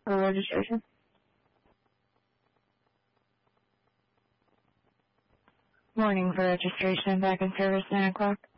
for registration. Morning for registration, back in service 9 o'clock.